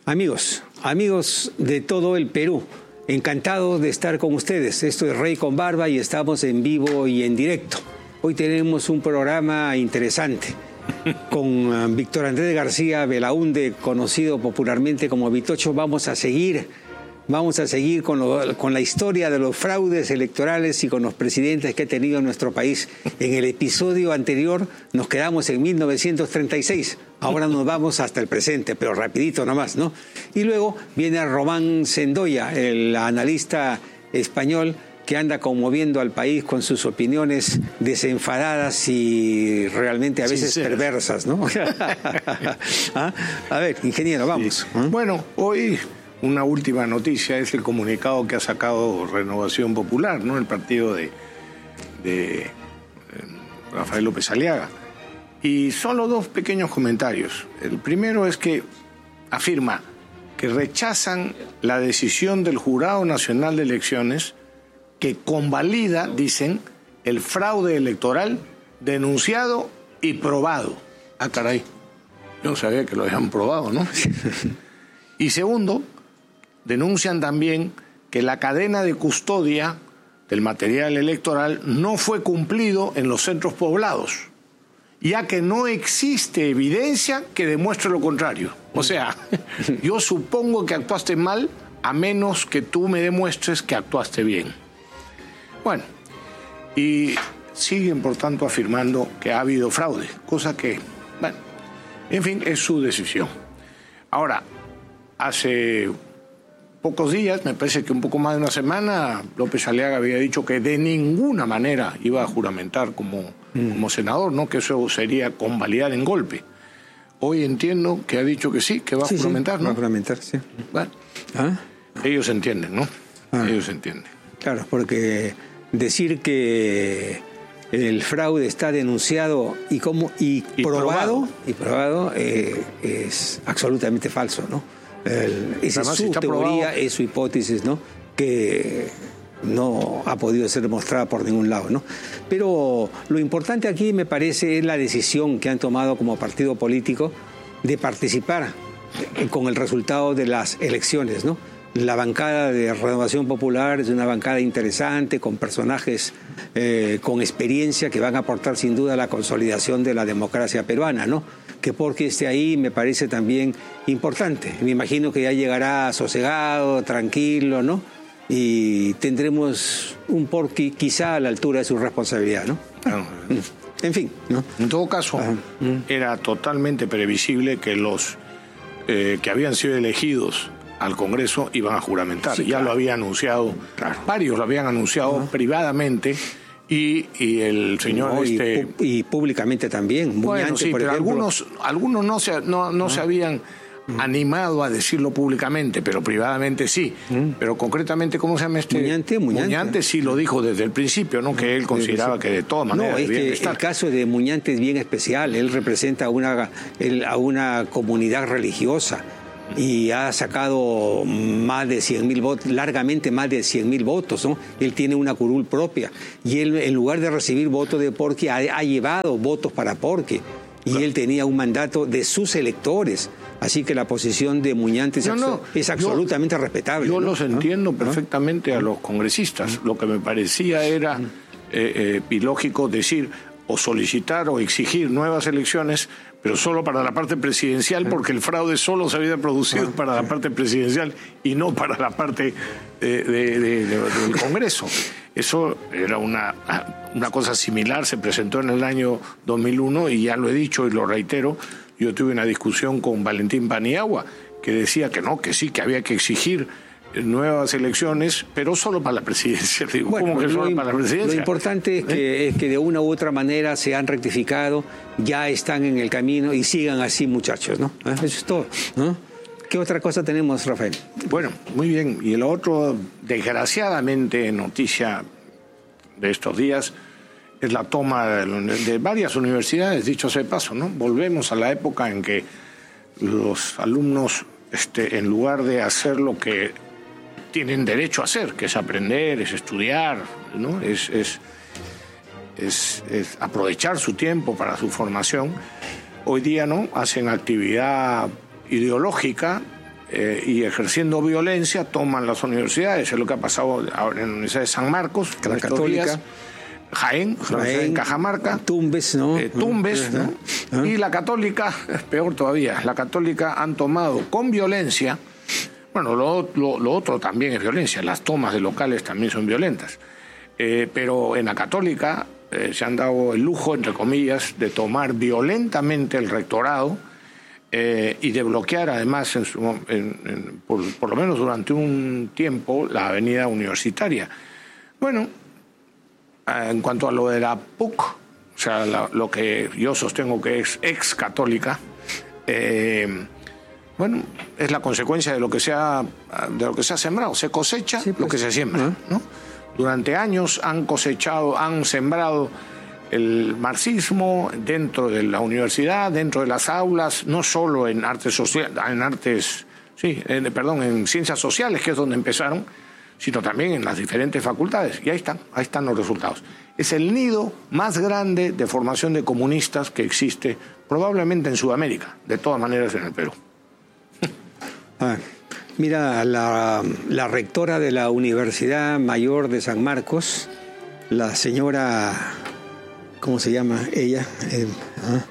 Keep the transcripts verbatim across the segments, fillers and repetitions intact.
Amigos, amigos de todo el Perú, encantado de estar con ustedes. Esto es Rey con Barba y estamos en vivo y en directo. Hoy tenemos un programa interesante con Víctor Andrés García Belaúnde, conocido popularmente como Vitocho. Vamos a seguir, vamos a seguir con, lo, con la historia de los fraudes electorales y con los presidentes que ha tenido nuestro país. En el episodio anterior nos quedamos en mil novecientos treinta y seis. Ahora nos vamos hasta el presente, pero rapidito nomás, ¿no? Y luego viene Román Sendoya, el analista español que anda conmoviendo al país con sus opiniones desenfadadas y realmente a veces Sinceras. perversas, ¿no? ¿Ah? A ver, ingeniero, vamos. Sí. Bueno, hoy una última noticia es el comunicado que ha sacado Renovación Popular, ¿no? El partido de, de eh, Rafael López Aliaga. Y solo dos pequeños comentarios. El primero es que afirma que rechazan la decisión del Jurado Nacional de Elecciones que convalida, dicen, el fraude electoral denunciado y probado. Ah, caray, yo no sabía que lo habían probado, ¿no? Y segundo, denuncian también que la cadena de custodia del material electoral no fue cumplido en los centros poblados, ya que no existe evidencia que demuestre lo contrario. O sea, yo supongo que actuaste mal a menos que tú me demuestres que actuaste bien. Bueno, y siguen por tanto afirmando que ha habido fraude, cosa que, bueno, en fin, es su decisión. Ahora, hace pocos días, me parece que un poco más de una semana, López Aliaga había dicho que de ninguna manera iba a juramentar como, mm. como senador, ¿no? Que eso sería convalidar en golpe. Hoy entiendo que ha dicho que sí, que va sí, a juramentar, sí, ¿no? Va a juramentar, sí. Bueno, ¿Ah? Ellos entienden, ¿no? Ah. Ellos entienden. Claro, porque decir que el fraude está denunciado y, como, y, y probado, probado, y probado eh, es absolutamente falso, ¿no? El, esa Además, es su teoría, probado, es su hipótesis, ¿no? Que no ha podido ser demostrada por ningún lado, ¿no? Pero lo importante aquí, me parece, es la decisión que han tomado como partido político de participar con el resultado de las elecciones, ¿no? La bancada de Renovación Popular es una bancada interesante, con personajes eh, con experiencia que van a aportar sin duda a la consolidación de la democracia peruana, ¿no? Que Porqui esté ahí me parece también importante. Me imagino que ya llegará sosegado, tranquilo, ¿no? Y tendremos un Porqui quizá a la altura de su responsabilidad, ¿no? Claro. En fin, ¿no? En todo caso, Ajá. era totalmente previsible que los eh, que habían sido elegidos al Congreso iban a juramentar. Sí, ya claro. lo había anunciado, claro. varios lo habían anunciado uh-huh. privadamente y, y el señor... No, este... y, y públicamente también. Bueno, Muñante, sí, por pero ejemplo. algunos, algunos no se, no, no uh-huh. se habían uh-huh. animado a decirlo públicamente, pero privadamente sí. Uh-huh. Pero concretamente, ¿cómo se llama este? Muñante, Muñante. Muñante sí lo dijo desde el principio, ¿no? Que él consideraba que de todas maneras... No, es que estar. el caso de Muñante es bien especial. Él representa a una, a una comunidad religiosa y ha sacado más de cien mil votos, largamente más de cien mil votos, ¿no? Él tiene una curul propia y él, en lugar de recibir votos de Porqui, ha, ha llevado votos para Porqui y claro. él tenía un mandato de sus electores, así que la posición de Muñante es, no, no, es absolutamente yo, respetable. Yo ¿no? los entiendo ¿no? perfectamente a los congresistas. Lo que me parecía era eh, eh, ilógico decir o solicitar o exigir nuevas elecciones, pero solo para la parte presidencial, porque el fraude solo se había producido para la parte presidencial y no para la parte de, de, de, de, del Congreso. Eso era una, una cosa similar, se presentó en el año dos mil uno y ya lo he dicho y lo reitero, yo tuve una discusión con Valentín Paniagua que decía que no, que sí, que había que exigir nuevas elecciones, pero solo para la presidencia. Digo, bueno, ¿cómo que solo lo, para la presidencia? Lo importante es que, ¿Eh? es que de una u otra manera se han rectificado, ya están en el camino y sigan así, muchachos, ¿no? ¿Eh? Eso es todo, ¿no? ¿Qué otra cosa tenemos, Rafael? Bueno, muy bien. Y el otro, desgraciadamente, noticia de estos días, es la toma de, de varias universidades, dicho sea de paso, ¿no? Volvemos a la época en que los alumnos, este, en lugar de hacer lo que tienen derecho a hacer, que es aprender, es estudiar, ¿no? Es, es, es, es aprovechar su tiempo para su formación. Hoy día no hacen actividad ideológica eh, y ejerciendo violencia toman las universidades. Es lo que ha pasado ahora en la Universidad de San Marcos, la Católica, días. Jaén, Jaén, en Cajamarca, Tumbes, ¿no? Eh, Tumbes, ¿no? ¿no? Y la Católica, es peor todavía, la Católica han tomado con violencia, bueno, lo, lo, lo otro también es violencia, las tomas de locales también son violentas, eh, pero en la Católica eh, se han dado el lujo, entre comillas, de tomar violentamente el rectorado eh, y de bloquear además, en su, en, en, por, por lo menos durante un tiempo, la avenida Universitaria. Bueno, en cuanto a lo de la P U C, o sea, la, lo que yo sostengo que es ex católica, eh, bueno, es la consecuencia de lo que se ha, de lo que se ha sembrado. Se cosecha sí, pues, lo que se siembra, ¿no? ¿no? Durante años han cosechado, han sembrado el marxismo dentro de la universidad, dentro de las aulas, no solo en artes sociales, en artes, sí, en, perdón, en ciencias sociales, que es donde empezaron, sino también en las diferentes facultades. Y ahí están, ahí están los resultados. Es el nido más grande de formación de comunistas que existe probablemente en Sudamérica, de todas maneras en el Perú. Ah, mira, la, la rectora de la Universidad Mayor de San Marcos, la señora, ¿cómo se llama ella? Eh, ah.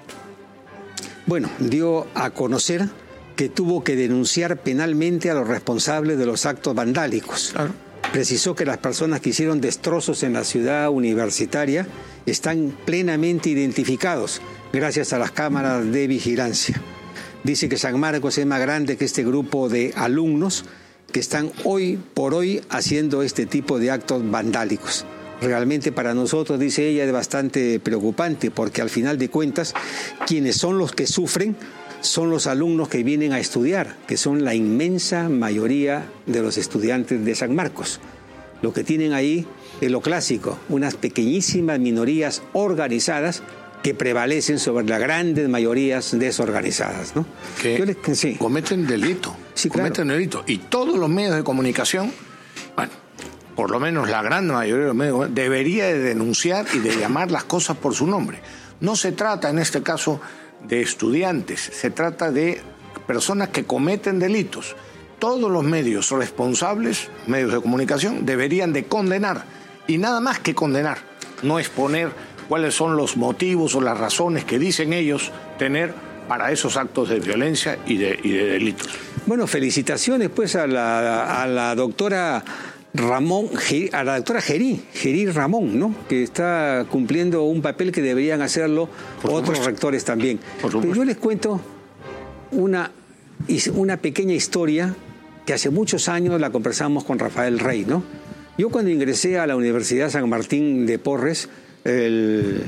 Bueno, dio a conocer que tuvo que denunciar penalmente a los responsables de los actos vandálicos. Claro. Precisó que las personas que hicieron destrozos en la ciudad universitaria están plenamente identificados gracias a las cámaras de vigilancia. Dice que San Marcos es más grande que este grupo de alumnos que están hoy por hoy haciendo este tipo de actos vandálicos. Realmente para nosotros, dice ella, es bastante preocupante porque al final de cuentas, quienes son los que sufren son los alumnos que vienen a estudiar, que son la inmensa mayoría de los estudiantes de San Marcos. Lo que tienen ahí es lo clásico, unas pequeñísimas minorías organizadas que prevalecen sobre las grandes mayorías desorganizadas, ¿no? Que les, sí. cometen delito, sí, claro. cometen delito. Y todos los medios de comunicación, bueno, por lo menos la gran mayoría de los medios, debería de denunciar y de llamar las cosas por su nombre. No se trata en este caso de estudiantes, se trata de personas que cometen delitos. Todos los medios responsables, medios de comunicación, deberían de condenar, y nada más que condenar, no exponer cuáles son los motivos o las razones que dicen ellos tener para esos actos de violencia y de, y de delitos. Bueno, felicitaciones pues a la, a la doctora Ramón, a la doctora Gerí, Gerí Ramón, ¿no? Que está cumpliendo un papel que deberían hacerlo Por otros supuesto. rectores también. Pero yo les cuento una, una pequeña historia que hace muchos años la conversamos con Rafael Rey, ¿no? Yo cuando ingresé a la Universidad San Martín de Porres, el,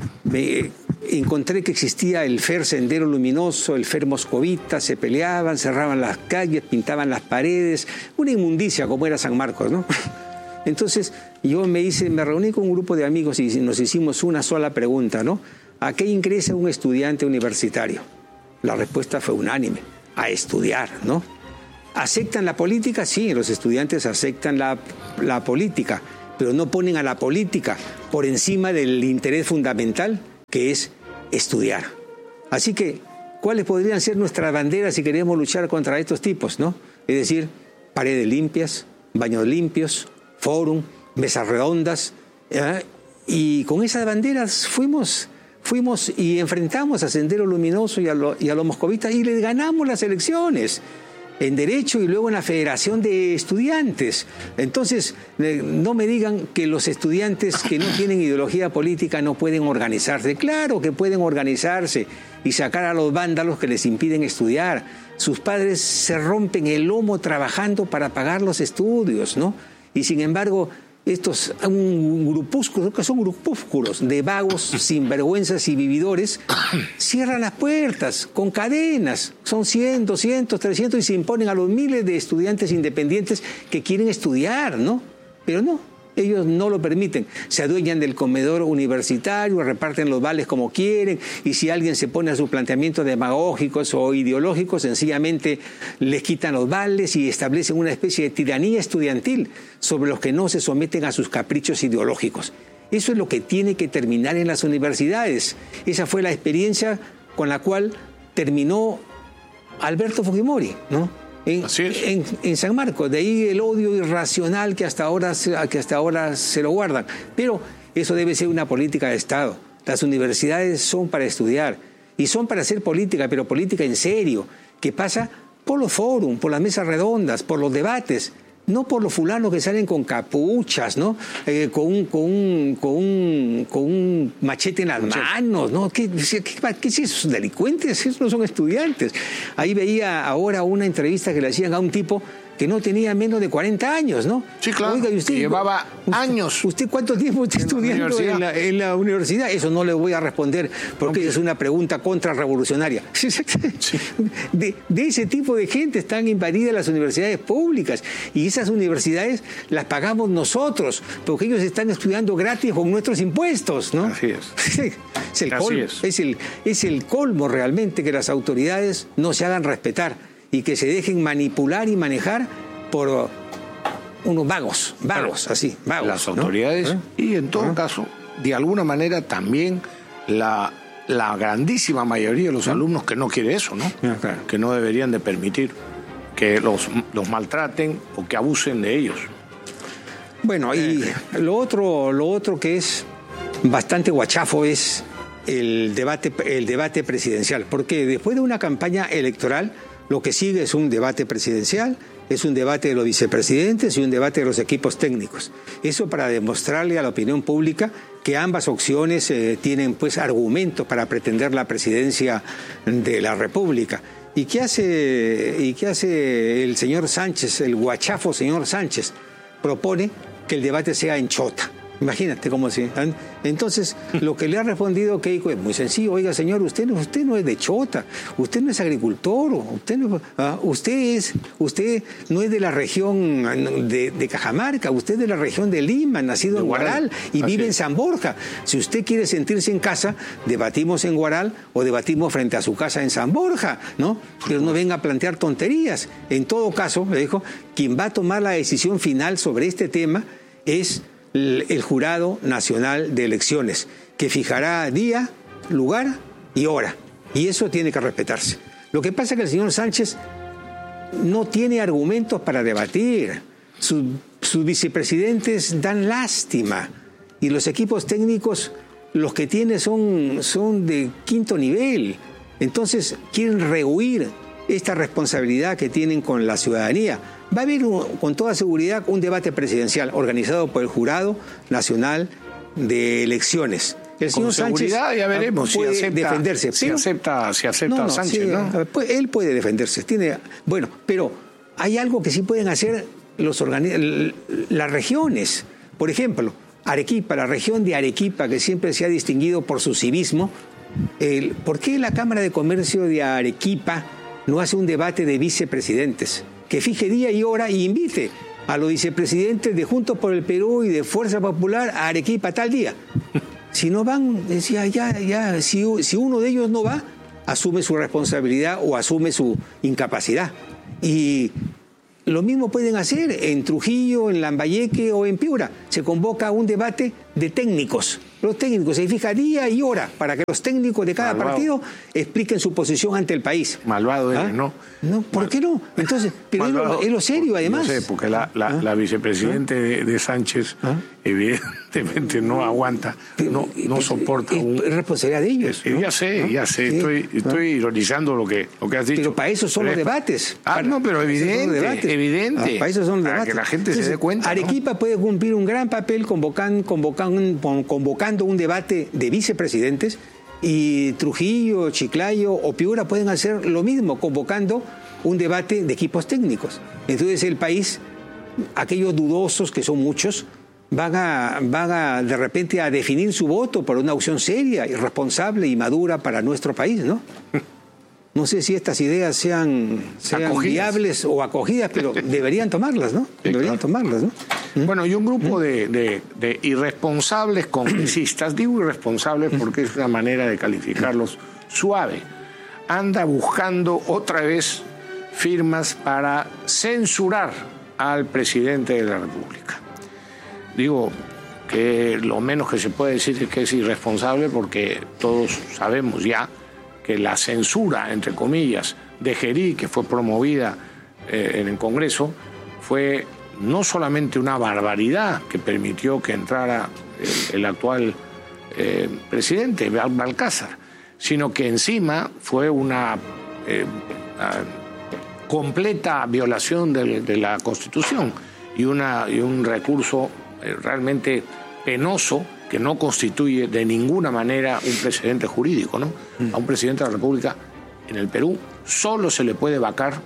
me encontré que existía el F E R Sendero Luminoso, el F E R Moscovita, se peleaban, cerraban las calles, pintaban las paredes, una inmundicia como era San Marcos, ¿no? Entonces yo me hice, me reuní con un grupo de amigos y nos hicimos una sola pregunta, ¿no? ¿A qué ingresa un estudiante universitario? La respuesta fue unánime, a estudiar, ¿no? ¿Aceptan la política? Sí, los estudiantes aceptan la, la política, pero no ponen a la política por encima del interés fundamental, que es estudiar. Así que, ¿cuáles podrían ser nuestras banderas si queremos luchar contra estos tipos, ¿no? Es decir, paredes limpias, baños limpios, fórum, mesas redondas, ¿eh? Y con esas banderas fuimos, fuimos y enfrentamos a Sendero Luminoso y a, lo, y a los moscovitas y les ganamos las elecciones en Derecho y luego en la Federación de Estudiantes. Entonces, no me digan que los estudiantes que no tienen ideología política no pueden organizarse. Claro que pueden organizarse y sacar a los vándalos que les impiden estudiar. Sus padres se rompen el lomo trabajando para pagar los estudios, ¿no? Y sin embargo, estos un grupúsculo, que son grupúsculos de vagos, sinvergüenzas y vividores, cierran las puertas con cadenas. Son cien, doscientos, trescientos y se imponen a los miles de estudiantes independientes que quieren estudiar, ¿no? Pero no, ellos no lo permiten. Se adueñan del comedor universitario, reparten los vales como quieren, y si alguien se pone a sus planteamientos demagógicos o ideológicos, sencillamente les quitan los vales y establecen una especie de tiranía estudiantil sobre los que no se someten a sus caprichos ideológicos. Eso es lo que tiene que terminar en las universidades. Esa fue la experiencia con la cual terminó Alberto Fujimori, ¿no? En, en, en San Marcos, de ahí el odio irracional que hasta ahora, que hasta ahora se lo guardan. Pero eso debe ser una política de Estado. Las universidades son para estudiar y son para hacer política, pero política en serio, que pasa por los foros, por las mesas redondas, por los debates, no por los fulanos que salen con capuchas, ¿no? Eh, con, un, con, un, con, un, con un machete en las manos, ¿no? ¿Qué, qué, qué es eso? ¿Son delincuentes? Esos no son estudiantes. Ahí veía ahora una entrevista que le hacían a un tipo que no tenía menos de cuarenta años, ¿no? Sí, claro. Oiga, ¿y usted, llevaba usted, años. ¿Usted cuánto tiempo está estudiando en la, en la universidad? Eso no le voy a responder porque okay. es una pregunta contrarrevolucionaria. Sí. De, de ese tipo de gente están invadidas las universidades públicas y esas universidades las pagamos nosotros porque ellos están estudiando gratis con nuestros impuestos, ¿no? Así es. Es el, Así colmo, es. Es, el, es el colmo realmente que las autoridades no se hagan respetar y que se dejen manipular y manejar por unos vagos, vagos, claro, así, vagos. Las autoridades, ¿no? Y en todo ¿Eh? caso, de alguna manera también la, la grandísima mayoría de los ¿Eh? alumnos que no quiere eso, ¿no? Ah, claro. Que no deberían de permitir que los, los maltraten o que abusen de ellos. Bueno, y eh. lo otro, lo otro que es bastante guachafo es el debate, el debate presidencial, porque después de una campaña electoral lo que sigue es un debate presidencial, es un debate de los vicepresidentes y un debate de los equipos técnicos. Eso para demostrarle a la opinión pública que ambas opciones eh, tienen pues argumentos para pretender la presidencia de la República. ¿Y qué hace, y qué hace el señor Sánchez, el guachafo señor Sánchez? Propone que el debate sea en chota. Imagínate cómo así. Entonces, lo que le ha respondido Keiko es muy sencillo. Oiga, señor, usted no, usted no es de Chota, usted no es agricultor, usted no, uh, usted es, usted no es de la región de, de Cajamarca, usted es de la región de Lima, nacido de en Huaral y vive es. en San Borja. Si usted quiere sentirse en casa, debatimos en Huaral o debatimos frente a su casa en San Borja, ¿no? Pero no venga a plantear tonterías. En todo caso, le dijo, quien va a tomar la decisión final sobre este tema es el Jurado Nacional de Elecciones, que fijará día, lugar y hora. Y eso tiene que respetarse. Lo que pasa es que el señor Sánchez no tiene argumentos para debatir. Sus, sus vicepresidentes dan lástima. Y los equipos técnicos, los que tiene son, son de quinto nivel. Entonces quieren rehuir esta responsabilidad que tienen con la ciudadanía. Va a haber con toda seguridad un debate presidencial organizado por el Jurado Nacional de Elecciones. El señor con seguridad Sánchez ya veremos puede si acepta, defenderse. Si pero, acepta, si acepta no, no, Sánchez, sí, ¿no? Él puede defenderse. Tiene, bueno, pero hay algo que sí pueden hacer los organi- las regiones. Por ejemplo, Arequipa, la región de Arequipa, que siempre se ha distinguido por su civismo. El, ¿Por qué la Cámara de Comercio de Arequipa no hace un debate de vicepresidentes? Que fije día y hora y invite a los vicepresidentes de Juntos por el Perú y de Fuerza Popular a Arequipa tal día. Si no van, decía, ya, ya, si, si uno de ellos no va, asume su responsabilidad o asume su incapacidad. Y lo mismo pueden hacer en Trujillo, en Lambayeque o en Piura. Se convoca un debate de técnicos. Los técnicos se fija día y hora para que los técnicos de cada Malvado. partido expliquen su posición ante el país. Malvado ¿Ah? eres, ¿no? No, ¿por Mal... qué no? Entonces, pero es lo, es lo serio, además. No sé, porque la, la, ¿Ah? la vicepresidente ¿Ah? de, de Sánchez ¿Ah? evidentemente no aguanta, no, no soporta. Es, un... es responsabilidad de ellos. Es, ¿no? Ya sé, ya sé, sí. estoy, estoy ¿Ah? ironizando lo que, lo que has dicho. Pero para eso son pero los debates. Ah, para, no, pero evidente, evidente. Ah, para eso son los para debates. que la gente Entonces, se dé cuenta. Arequipa ¿no? puede cumplir un gran papel convocan, convocan, convocando un debate de vicepresidentes y Trujillo, Chiclayo o Piura pueden hacer lo mismo, convocando un debate de equipos técnicos. Entonces el país, aquellos dudosos, que son muchos, van a, van a de repente a definir su voto por una opción seria, responsable y madura para nuestro país, ¿no? No sé si estas ideas sean, sean viables o acogidas, pero deberían tomarlas, ¿no? Sí, deberían claro. tomarlas, ¿no? Bueno, y un grupo de, de, de irresponsables congresistas, digo irresponsables porque es una manera de calificarlos suave, anda buscando otra vez firmas para censurar al presidente de la República. Digo que lo menos que se puede decir es que es irresponsable porque todos sabemos ya que la censura, entre comillas, de Gerí, que fue promovida eh, en el Congreso fue no solamente una barbaridad que permitió que entrara el, el actual eh, presidente, Balcázar, sino que encima fue una eh, uh, completa violación de, de la Constitución y, una, y un recurso eh, realmente penoso que no constituye de ninguna manera un precedente jurídico, ¿no? A un presidente de la República en el Perú solo se le puede vacar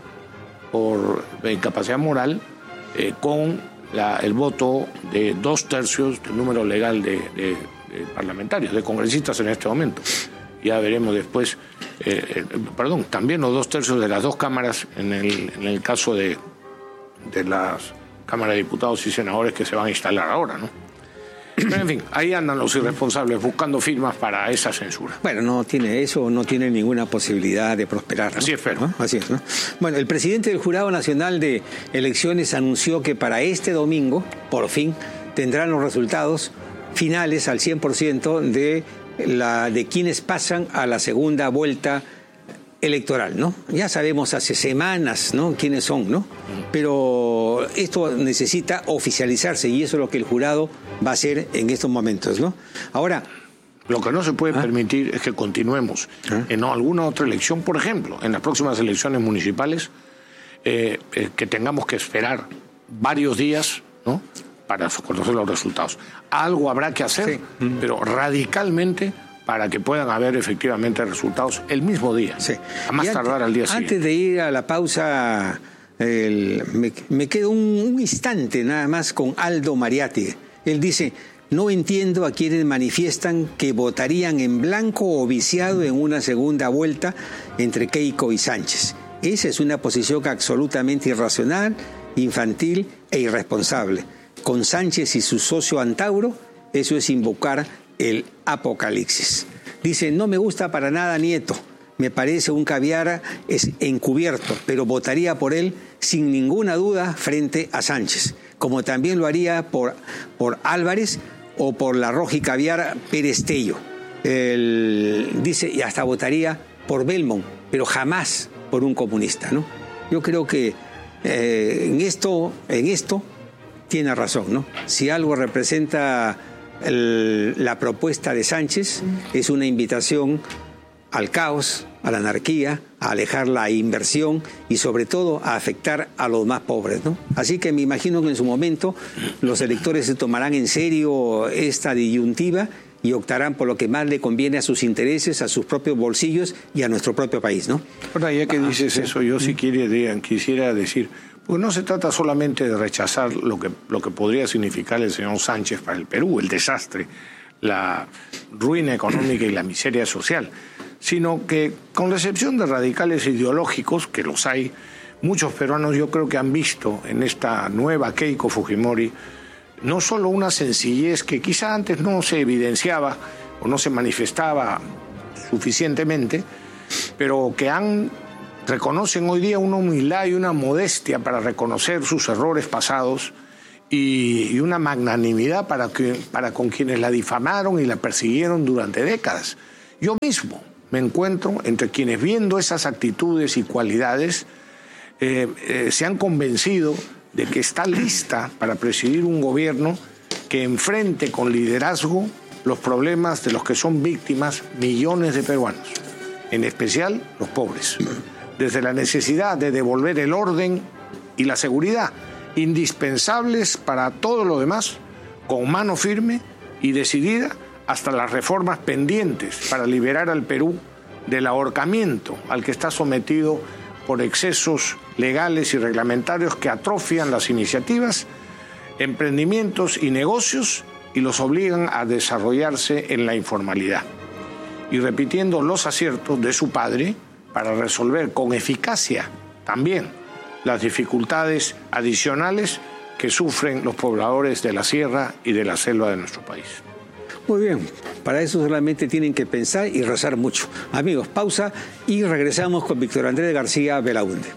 por incapacidad moral eh, con la, el voto de dos tercios del número legal de, de, de parlamentarios, de congresistas en este momento. Ya veremos después, eh, eh, perdón, también los dos tercios de las dos cámaras en el, en el caso de, de las cámaras de diputados y senadores que se van a instalar ahora, ¿no? Pero en fin, ahí andan los irresponsables buscando firmas para esa censura. Bueno, no tiene eso, no tiene ninguna posibilidad de prosperar, ¿no? Así espero. ¿No? Así es, ¿no? Bueno, el presidente del Jurado Nacional de Elecciones anunció que para este domingo, por fin, tendrán los resultados finales al cien por ciento de, la, de quienes pasan a la segunda vuelta electoral, ¿no? Ya sabemos hace semanas, ¿no?, quiénes son, ¿no? Pero esto necesita oficializarse y eso es lo que el jurado va a hacer en estos momentos, ¿no? Ahora, lo que no se puede ¿ah? permitir es que continuemos ¿Ah? en alguna otra elección, por ejemplo, en las próximas elecciones municipales, eh, eh, que tengamos que esperar varios días, ¿no?, para conocer los resultados. Algo habrá que hacer, sí. pero radicalmente, para que puedan haber efectivamente resultados el mismo día, sí. a más antes, tardar al día siguiente. Antes de ir a la pausa, el, me, me quedo un, un instante nada más con Aldo Mariatti. Él dice: no entiendo a quienes manifiestan que votarían en blanco o viciado en una segunda vuelta entre Keiko y Sánchez. Esa es una posición absolutamente irracional, infantil e irresponsable. Con Sánchez y su socio Antauro, eso es invocar el apocalipsis. Dice: no me gusta para nada Nieto, me parece un caviar es encubierto, pero votaría por él sin ninguna duda frente a Sánchez, como también lo haría por, por Álvarez o por la roja y caviar Pérez Tello. El, dice, y hasta votaría por Belmont, pero jamás por un comunista, ¿no? Yo creo que eh, en esto, en esto tiene razón, ¿no? Si algo representa El, la propuesta de Sánchez, es una invitación al caos, a la anarquía, a alejar la inversión y sobre todo a afectar a los más pobres, ¿no? Así que me imagino que en su momento los electores se tomarán en serio esta disyuntiva y optarán por lo que más le conviene a sus intereses, a sus propios bolsillos y a nuestro propio país, ¿no? Ahora, ya que ah, dices sí. eso, yo si quiere, quisiera decir, pues no se trata solamente de rechazar lo que, lo que podría significar el señor Sánchez para el Perú, el desastre, la ruina económica y la miseria social, sino que, con la excepción de radicales ideológicos, que los hay, muchos peruanos yo creo que han visto en esta nueva Keiko Fujimori no solo una sencillez que quizá antes no se evidenciaba o no se manifestaba suficientemente, pero que han reconocen hoy día una humildad y una modestia para reconocer sus errores pasados y, y una magnanimidad para, que, para con quienes la difamaron y la persiguieron durante décadas. Yo mismo me encuentro entre quienes, viendo esas actitudes y cualidades, eh, eh, se han convencido de que está lista para presidir un gobierno que enfrente con liderazgo los problemas de los que son víctimas millones de peruanos, en especial los pobres. Desde la necesidad de devolver el orden y la seguridad, indispensables para todo lo demás, con mano firme y decidida, hasta las reformas pendientes para liberar al Perú del ahorcamiento al que está sometido por excesos legales y reglamentarios que atrofian las iniciativas, emprendimientos y negocios y los obligan a desarrollarse en la informalidad. Y repitiendo los aciertos de su padre, para resolver con eficacia también las dificultades adicionales que sufren los pobladores de la sierra y de la selva de nuestro país. Muy bien, para eso solamente tienen que pensar y rezar mucho. Amigos, pausa y regresamos con Víctor Andrés García Belaúnde.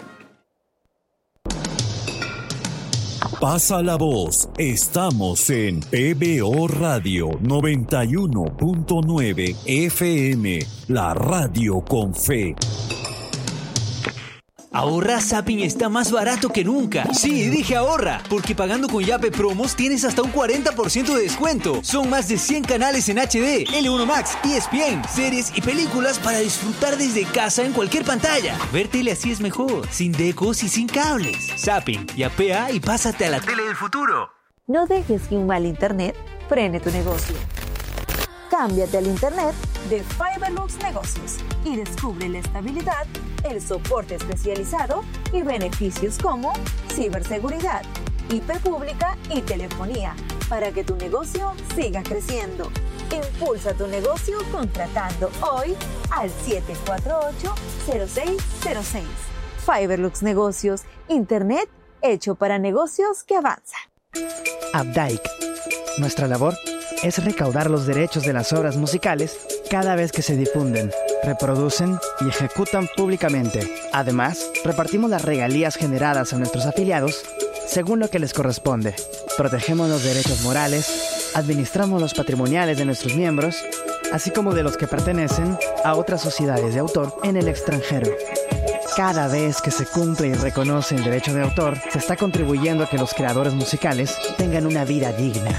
Pasa la voz, estamos en P B O Radio noventa y uno punto nueve F M, la radio con fe. Ahorra, Zapping está más barato que nunca. Sí, dije ahorra, porque pagando con Yape Promos tienes hasta un cuarenta por ciento de descuento. Son más de cien canales en H D, L uno Max, E S P N, series y películas para disfrutar desde casa en cualquier pantalla. Ver tele así es mejor, sin decos y sin cables. Zapping, yapea y pásate a la tele del futuro. No dejes que un mal internet frene tu negocio. Cámbiate al internet de Fiberlux Negocios y descubre la estabilidad, el soporte especializado y beneficios como ciberseguridad, I P pública y telefonía para que tu negocio siga creciendo. Impulsa tu negocio contratando hoy al siete cuatro ocho, cero seis cero seis. Fiberlux Negocios, internet hecho para negocios que avanzan. Updike. Nuestra labor es recaudar los derechos de las obras musicales cada vez que se difunden, reproducen y ejecutan públicamente. Además, repartimos las regalías generadas a nuestros afiliados según lo que les corresponde. Protegemos los derechos morales, administramos los patrimoniales de nuestros miembros, así como de los que pertenecen a otras sociedades de autor en el extranjero. Cada vez que se cumple y reconoce el derecho de autor, se está contribuyendo a que los creadores musicales tengan una vida digna.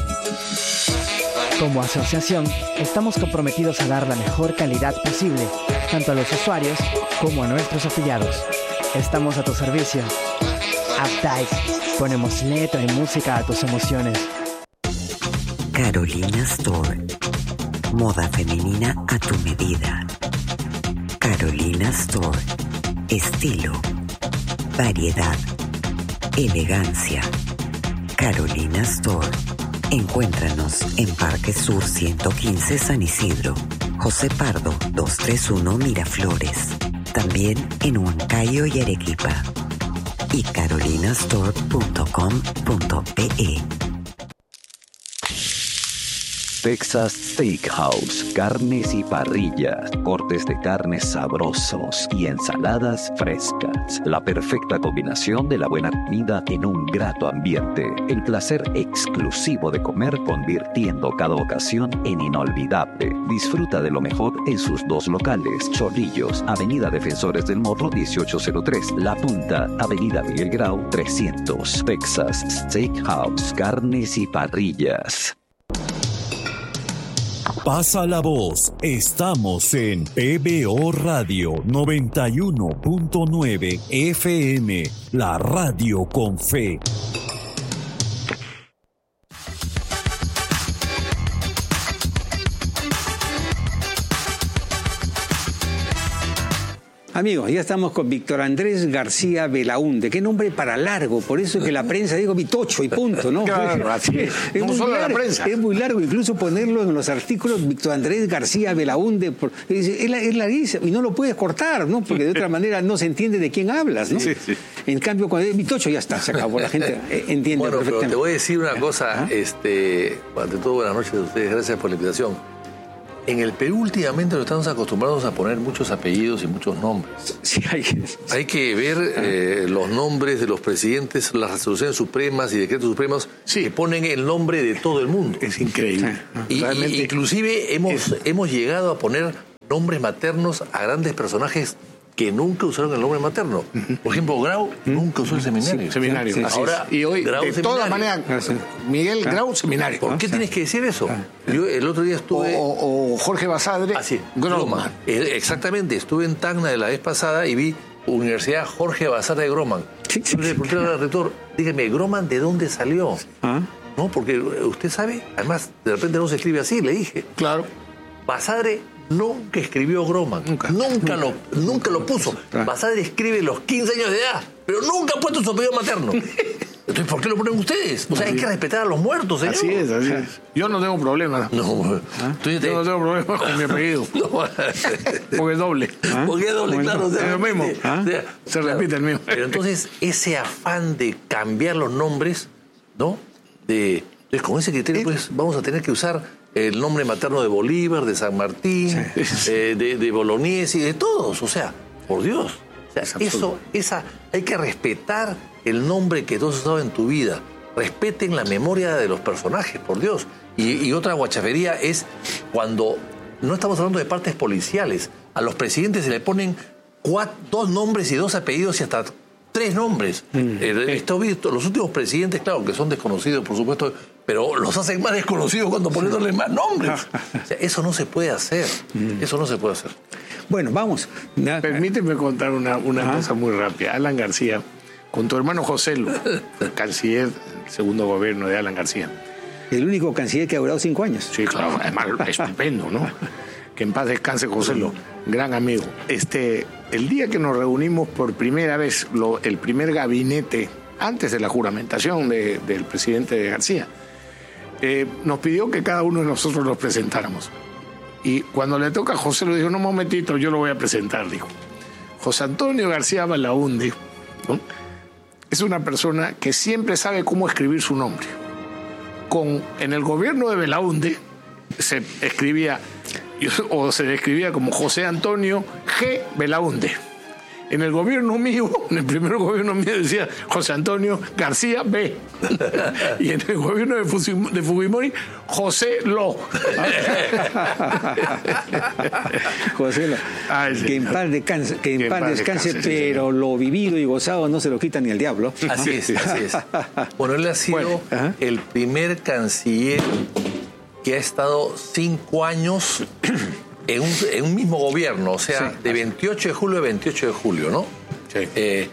Como asociación, estamos comprometidos a dar la mejor calidad posible, tanto a los usuarios como a nuestros afiliados. Estamos a tu servicio. Updike. Ponemos letra y música a tus emociones. Carolina Store. Moda femenina a tu medida. Carolina Store. Estilo. Variedad. Elegancia. Carolina Store. Encuéntranos en Parque Sur ciento quince San Isidro, José Pardo doscientos treinta y uno Miraflores, también en Huancayo y Arequipa, y carolinastore punto com punto pe. Texas Steakhouse, carnes y parrillas, cortes de carnes sabrosos y ensaladas frescas. La perfecta combinación de la buena comida en un grato ambiente. El placer exclusivo de comer convirtiendo cada ocasión en inolvidable. Disfruta de lo mejor en sus dos locales. Chorrillos, Avenida Defensores del Morro dieciocho cero tres. La Punta, Avenida Miguel Grau trescientos. Texas Steakhouse, carnes y parrillas. Pasa la voz. Estamos en P B O Radio noventa y uno punto nueve F M, la radio con fe. Amigos, ya estamos con Víctor Andrés García Belaúnde. Qué nombre para largo, por eso que la prensa dijo Vitocho y punto, ¿no? Claro, así es. Es, no muy solo largo, la prensa. Es muy largo, incluso ponerlo en los artículos Víctor Andrés García Belaúnde. Por, es, es, la, es larguísimo y no lo puedes cortar, ¿no? Porque de otra manera no se entiende de quién hablas, ¿no? Sí, sí. En cambio, cuando es Vitocho ya está, se acabó, la gente entiende bueno, perfectamente. Pero te voy a decir una cosa, ¿Ah? este, ante todo, buenas noches a ustedes, gracias por la invitación. En el Perú últimamente nos estamos acostumbrados a poner muchos apellidos y muchos nombres. Sí, hay que... Hay que ver eh, los nombres de los presidentes, las resoluciones supremas y decretos supremos sí. que ponen el nombre de todo el mundo. Es increíble. Y, y inclusive hemos, es... hemos llegado a poner nombres maternos a grandes personajes que nunca usaron el nombre materno. Uh-huh. Por ejemplo, Grau uh-huh. nunca usó el seminario. Sí, seminario. Sí, Ahora, y hoy, Grau de seminario. todas maneras, Miguel ¿Ah? Grau, seminario. ¿Por qué ¿Ah? tienes que decir eso? ¿Ah? Yo el otro día estuve... O, o, o Jorge Basadre, Así, Groman. Exactamente, estuve en Tacna de la vez pasada y vi Universidad Jorge Basadre de Groman. Yo le pregunté al rector, dígame, ¿Groman de dónde salió? ¿Ah? No, porque usted sabe, además, de repente no se escribe así, le dije. Claro. Basadre nunca escribió Groman. Nunca. Nunca, lo, nunca lo puso. Basadre escribe los quince años de edad, pero nunca ha puesto su apellido materno. Entonces, ¿por qué lo ponen ustedes? O sea, hay que respetar a los muertos, señor. Así es, así es. Yo no tengo problema. No, ¿Ah? Yo no tengo problema con mi apellido. No. Porque es doble. ¿Ah? Porque es doble, claro. Es lo mismo. ¿Ah? Se claro. repite el mismo. Pero entonces, ese afán de cambiar los nombres, ¿no? De, entonces, con ese criterio, pues, vamos a tener que usar el nombre materno de Bolívar, de San Martín, sí. eh, de, de Bolognesi, de todos. O sea, por Dios. O sea, eso, esa, hay que respetar el nombre que tú has usado en tu vida. Respeten la memoria de los personajes, por Dios. Y, y otra guachafería es cuando no estamos hablando de partes policiales. A los presidentes se le ponen cuatro, dos nombres y dos apellidos y hasta tres nombres. Mm. Eh, esto visto, los últimos presidentes, claro, que son desconocidos, por supuesto, pero los hacen más desconocidos cuando poniéndole más nombres. O sea, eso no se puede hacer. Mm. Eso no se puede hacer. Bueno, vamos. Permíteme contar una, una cosa muy rápida. Alan García, con tu hermano José Lo, canciller del segundo gobierno de Alan García. El único canciller que ha durado cinco años. Sí, claro, además estupendo, ¿no? Que en paz descanse José Lo, gran amigo. Este, el día que nos reunimos por primera vez, lo, el primer gabinete, antes de la juramentación de, del presidente García, eh, nos pidió que cada uno de nosotros nos presentáramos. Y cuando le toca a José Lo, dijo, no, un momentito, yo lo voy a presentar, dijo. José Antonio García Belaúnde, ¿no? Es una persona que siempre sabe cómo escribir su nombre. Con, en el gobierno de Belaúnde se escribía o se describía como José Antonio G. Belaúnde. En el gobierno mío, en el primer gobierno mío decía José Antonio García B. Y en el gobierno de, Fusim, de Fujimori, José Lo. José Lo. Ay, sí. Que en paz descanse, que en que paz descanse, descanse pero sí, lo vivido y gozado no se lo quita ni el diablo. Así es, así es. Bueno, él ha sido bueno, el primer canciller que ha estado cinco años en un, en un mismo gobierno, o sea, sí, de veintiocho de julio a veintiocho de julio, ¿no? Sí. Eh,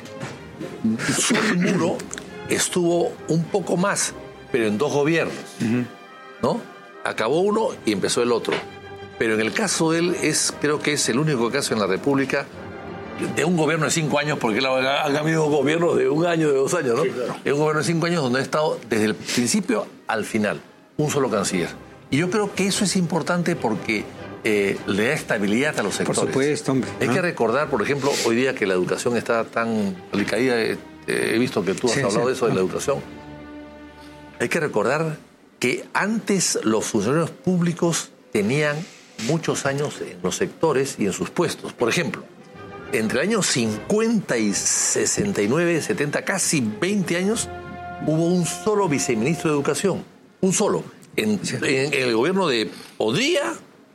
Sol Muro estuvo un poco más, pero en dos gobiernos, uh-huh. ¿no? Acabó uno y empezó el otro. Pero en el caso de él, es, creo que es el único caso en la República de un gobierno de cinco años, porque él ha, ha habido gobiernos de un año, de dos años, ¿no? Sí, claro. Es un gobierno de cinco años donde ha estado desde el principio al final, un solo canciller. Y yo creo que eso es importante porque Eh, le da estabilidad a los sectores. Por supuesto, hombre. Hay ¿Ah? que recordar, por ejemplo, hoy día que la educación está tan alicaída, eh, he visto que tú has sí, hablado sí. de eso, de la educación. Hay que recordar que antes los funcionarios públicos tenían muchos años en los sectores y en sus puestos. Por ejemplo, entre el año cincuenta y sesenta y nueve, setenta, casi veinte años, hubo un solo viceministro de Educación. Un solo. En, sí. en, en el gobierno de Odría,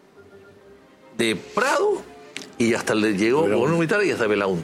de Prado, y hasta le llegó el gobierno militar y hasta Belaúnde.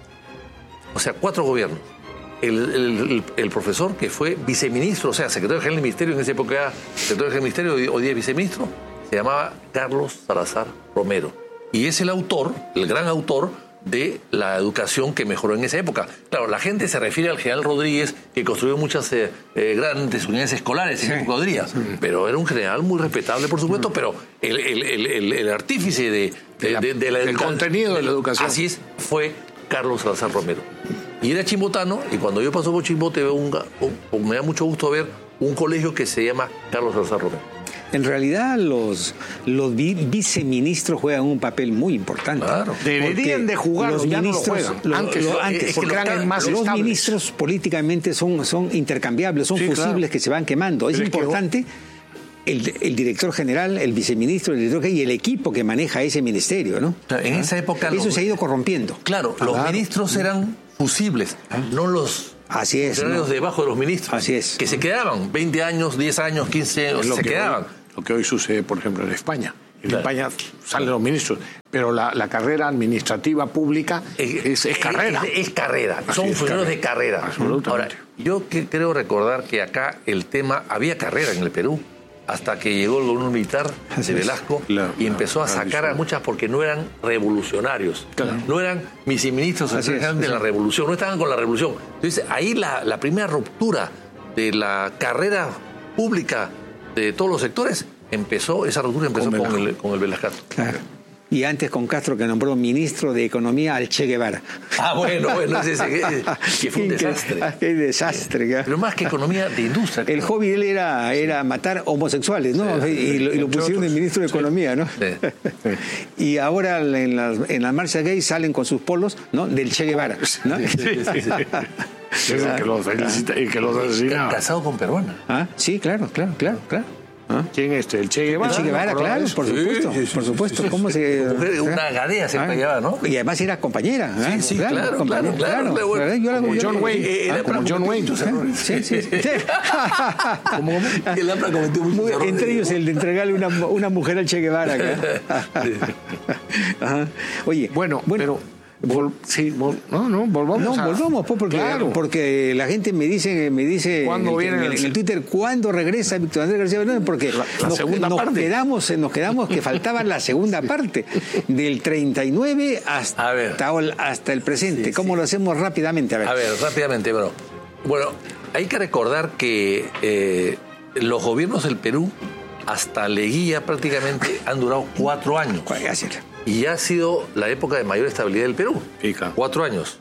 O sea, cuatro gobiernos. El, el, el, el profesor que fue viceministro, o sea, secretario general del ministerio, en esa época era secretario general del ministerio, hoy día es viceministro, se llamaba Carlos Salazar Romero. Y es el autor, el gran autor de la educación que mejoró en esa época. Claro, la gente se refiere al general Rodríguez, que construyó muchas eh, eh, grandes unidades escolares en sí. época de Rodríguez, sí. pero era un general muy respetable, por supuesto, mm. pero el, el, el, el, el artífice de, de, de, de, de la el contenido de la educación. Así es, fue Carlos Salazar Romero. Y era chimbotano, y cuando yo paso por Chimbote veo un, un, me da mucho gusto ver un colegio que se llama Carlos Salazar Romero. En realidad los, los viceministros juegan un papel muy importante. Claro. Deberían de jugar, los ministros, no lo antes, lo, antes es porque eran más los estables. ministros políticamente son, son intercambiables, son sí, fusibles claro. que se van quemando. Es Pero importante es que... el, el director general, el viceministro, el director y el equipo que maneja ese ministerio, ¿no? En esa época eso los, se ha ido corrompiendo. Claro, los claro. ministros eran fusibles, ¿Ah? no los Así es, ¿no? debajo de los ministros. Así es. Que se quedaban veinte años, diez años, quince años, se quedaban. Hoy, lo que hoy sucede, por ejemplo, en España. En claro. España salen los ministros, pero la, la carrera administrativa pública es, es, es carrera. Es, es carrera, Así son es funcionarios carrera. de carrera. Absolutamente. Ahora, yo que, creo recordar que acá el tema, había carrera en el Perú, hasta que llegó el gobierno militar de Velasco la, y empezó la, a sacar a muchas porque no eran revolucionarios, claro. no eran viceministros de la revolución, no estaban con la revolución. Entonces ahí la, la primera ruptura de la carrera pública de todos los sectores empezó, esa ruptura empezó con, con el, con el Velascato. Claro. Y antes con Castro, que nombró ministro de Economía al Che Guevara. Ah, bueno, bueno, ese, ese, ese, que fue un desastre. Qué desastre. Pero más que economía de industria. El hobby de él era, era matar homosexuales, ¿no? Sí, y, lo, y lo pusieron de ministro de Economía, ¿no? Sí. Y ahora en las, en las marchas gays salen con sus polos, ¿no? Del Che Guevara, ¿no? Sí, sí, sí. Es el que los felicita y que los asesinaba. Casado con peruana. Ah, sí, claro, claro, claro, claro. ¿Ah? ¿Quién es este? ¿El Che Guevara? El Che Guevara, claro, por supuesto, sí, sí, sí, por supuesto. ¿Cómo se...? Una gadea se llevaba, ¿no? Y además era compañera. Sí, sí, claro, claro, compañera, claro. claro, claro. Yo como John Wayne. Eh, ah, como John Wayne. Sí, sí, sí. Como el Ampra cometió muchos errores. Entre ellos el de entregarle una, una mujer al Che Guevara. Ajá. Oye, bueno, bueno, pero... Vol- sí, vol- no, no, volvamos. No, a- volvamos, pues, porque, Claro. porque la gente me dice, me dice ¿Cuándo en, el, viene en, el, el- en el Twitter, ¿cuándo regresa Víctor Andrés García Bermúdez? Porque La- la nos, segunda nos parte. quedamos, nos quedamos que faltaba la segunda parte, del treinta y nueve hasta, A ver. hasta el presente. Sí, ¿Cómo sí. lo hacemos rápidamente? A ver. A ver, rápidamente, bueno. Bueno, hay que recordar que eh, los gobiernos del Perú, hasta Leguía prácticamente, han durado cuatro años. Gracias. Y ha sido la época de mayor estabilidad del Perú. Pica. Cuatro años.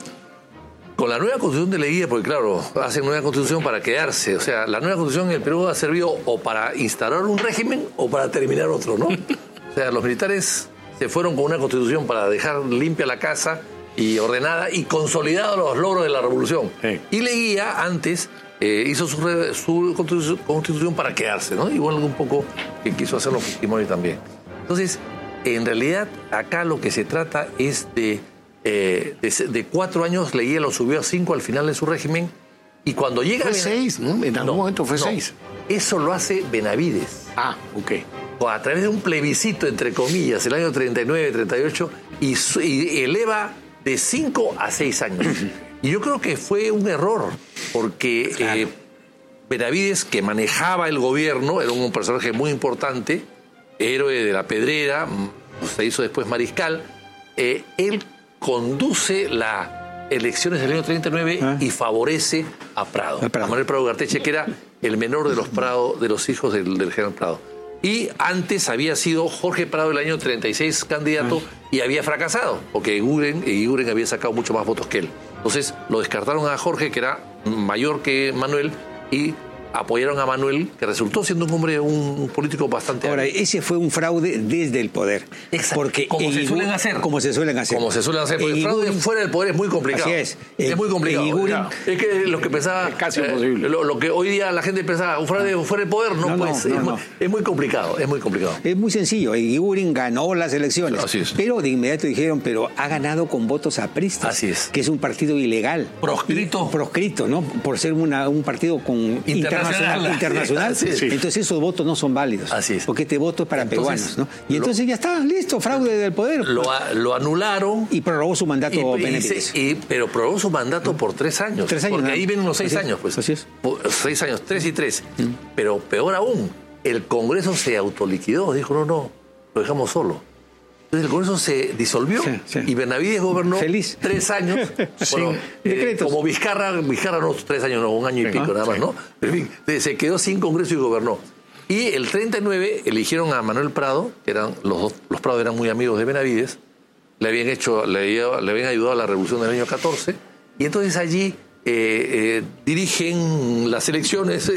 Con la nueva constitución de Leguía, porque claro, hacen nueva constitución para quedarse. O sea, la nueva constitución en el Perú ha servido o para instaurar un régimen o para terminar otro, ¿no? O sea, los militares se fueron con una constitución para dejar limpia la casa y ordenada y consolidado los logros de la revolución. Sí. Y Leguía antes eh, hizo su, re- su constitución, constitución para quedarse, ¿no? Igual un poco que quiso hacerlo Fujimori también. Entonces, en realidad, acá lo que se trata es de, eh, de, de cuatro años, Leguía lo subió a cinco al final de su régimen, y cuando llega... Fue Bena- seis, ¿no? En algún momento fue no, seis. Eso lo hace Benavides, Ah, ok. o a través de un plebiscito, entre comillas, el año treinta y nueve, treinta y ocho, y, su- y eleva de cinco a seis años. Y yo creo que fue un error, porque eh, Benavides, que manejaba el gobierno, era un personaje muy importante, héroe de la Pedrera, se hizo después mariscal, eh, él conduce las elecciones del año treinta y nueve Ah. y favorece a Prado, A Prado. a Manuel Prado Garteche, que era el menor de los Prado, de los hijos del, del general Prado. Y antes había sido Jorge Prado el año treinta y seis candidato y había fracasado, porque Eguren, Eguren había sacado mucho más votos que él. Entonces lo descartaron a Jorge, que era mayor que Manuel, y apoyaron a Manuel, que resultó siendo un hombre, un político bastante... Ahora, hábil. ese fue un fraude desde el poder. Exacto. Porque Como se Eguiguren- suelen hacer. Como se suelen hacer. Como se suelen hacer, porque el fraude Eguiguren- fuera del poder es muy complicado. Así es. Es muy complicado. Eguiguren- Claro. Es que lo que pensaba... Es casi eh, imposible. Lo, lo que hoy día la gente pensaba, un fraude fuera del poder, no, No, puede no, ser. no, es, no. Muy, es muy complicado, es muy complicado. Es muy sencillo. Eguiguren ganó las elecciones. Así es. Pero de inmediato dijeron, pero ha ganado con votos apristas. Así es. Que es un partido ilegal. Proscrito. Y- proscrito, ¿no? Por ser una- un partido con Internacional. internacional. internacional. Sí, sí. Entonces esos votos no son válidos. Así es. Porque este voto es para Entonces, peruanos, ¿no? Y lo- entonces ya está, listo, fraude del poder. Lo, a- lo anularon. Y prorrogó su mandato Y- y Benavides. se- y- pero probó su mandato por tres años. Tres años, Porque nada. ahí vienen los seis Así es, años, pues. así es. Po- Seis años, tres y tres. Pero peor aún, el Congreso se autoliquidó. Dijo, no, no, lo dejamos solo. Entonces el Congreso se disolvió Sí, sí. y Benavides gobernó Feliz. tres años. Bueno, eh, decretos. como Vizcarra, Vizcarra no, tres años, no, un año y pico Ah, nada más, sí. ¿no? Pero, en fin, se quedó sin Congreso y gobernó. Y el treinta y nueve eligieron a Manuel Prado, que eran los dos, los Prado eran muy amigos de Benavides, le habían hecho, le, le habían ayudado a la revolución del año catorce, y entonces allí eh, eh, dirigen las elecciones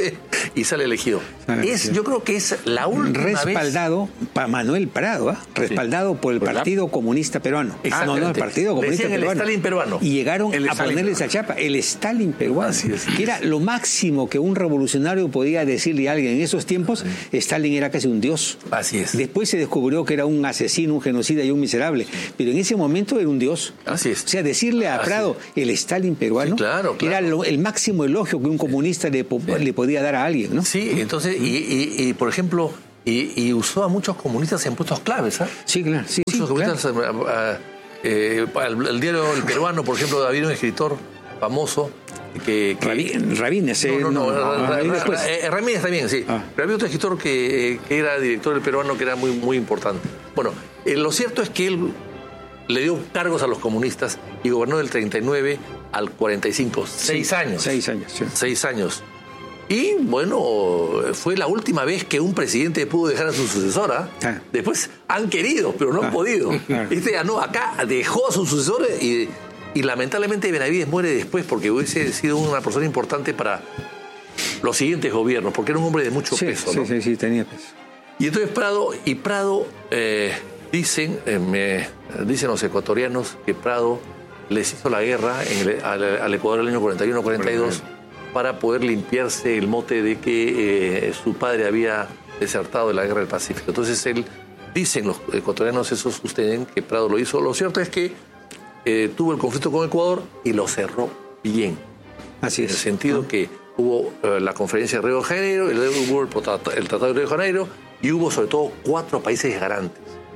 y sale elegido. Sale Es, elegido. yo creo que es la última vez. Respaldado para Manuel Prado, ¿ah? Respaldado por el ¿Verdad? Partido Comunista Peruano. Exactamente. No, no, el Partido Le Comunista decían el Peruano. Stalin peruano. Y llegaron El a Stalin ponerle esa peruano. chapa, el Stalin peruano. Así es. Que era lo máximo que un revolucionario podía decirle a alguien. En esos tiempos, Stalin era casi un dios. Así es. Después se descubrió que era un asesino, un genocida y un miserable. Pero en ese momento era un dios. Así es. O sea, decirle a Así Prado el Stalin peruano Sí, claro, claro. era lo- el máximo elogio que un comunista le, po- le podía dar a alguien, ¿no? Sí, entonces, y, y- y, por ejemplo, y, y usó a muchos comunistas en puestos claves, ¿ah? Sí, claro. Sí, sí, Muchos claro. comunistas, ah, eh, el, el diario El Peruano, por ejemplo, había un escritor famoso que... que Rabí- Rabines, eh, no, no, no, no, Ra- Ra- Rabines, Ra- pues. eh, Ramírez también, sí. Ah. Pero había otro escritor que, eh, que era director del Peruano, que era muy, muy importante. Bueno, eh, lo cierto es que él le dio cargos a los comunistas y gobernó del treinta y nueve al cuarenta y cinco, seis Sí, años. Seis años, sí. Seis años. Y bueno, fue la última vez que un presidente pudo dejar a su sucesora. Ah. Después han querido, pero no han Ah. podido. Claro. Este ganó acá, dejó a su sucesora y, y lamentablemente Benavides muere después porque hubiese sido una persona importante para los siguientes gobiernos, porque era un hombre de mucho Sí, peso. sí, ¿no? sí, sí, tenía peso. Y entonces Prado, y Prado, eh, dicen, eh, me, dicen los ecuatorianos que Prado les hizo la guerra en el- al, al Ecuador en el año cuarenta y uno cuarenta y dos para poder limpiarse el mote de que eh, su padre había desertado de la guerra del Pacífico. Entonces él, dicen los ecuatorianos, eso sostienen que Prado lo hizo. Lo cierto es que eh, tuvo el conflicto con Ecuador y lo cerró bien. Así En el es. sentido que hubo eh, la conferencia de Río de Janeiro, y luego hubo el, tratado- el Tratado de Río de Janeiro, y hubo sobre todo cuatro países garantes.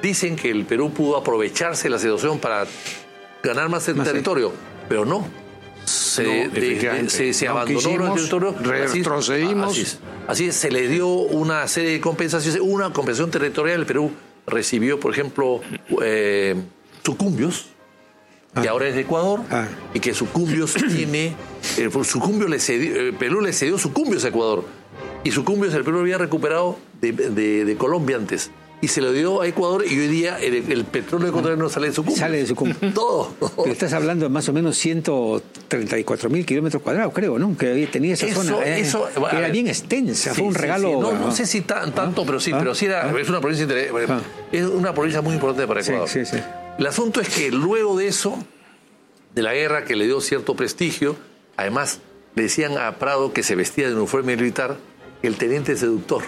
dicen que el Perú pudo aprovecharse de la situación para ganar más el Más territorio, pero no. Se, No, de- efectivamente. de- se, se No abandonó quisimos, el territorio. retrocedimos. Así es, así es, se le dio una serie de compensaciones, una compensación territorial. El Perú recibió, por ejemplo, eh, Sucumbios, que ahora es de Ecuador, Ah. y que Sucumbios tiene, eh, Sucumbio le cedió, eh, Perú le cedió Sucumbios a Ecuador, y Sucumbios el Perú había recuperado de, de- de Colombia antes, y se lo dio a Ecuador, y hoy día el, el petróleo ecuatoriano sale de Sucumbios. Sale de Sucumbios. Todo. Pero estás hablando de más o menos ciento treinta y cuatro mil kilómetros cuadrados, creo, ¿no? Que había- tenía esa Eso- zona. eh, eso- que a era ver. bien extensa, Sí, fue un sí, regalo. sí. No, no ah, sé si tan, tanto, pero sí, ah, pero sí era, ah. es una provincia inter- Ah. es una provincia muy importante para Sí, Ecuador. sí, sí. El asunto es que luego de eso, de la guerra que le dio cierto prestigio, además le decían a Prado, que se vestía de uniforme militar, el teniente seductor.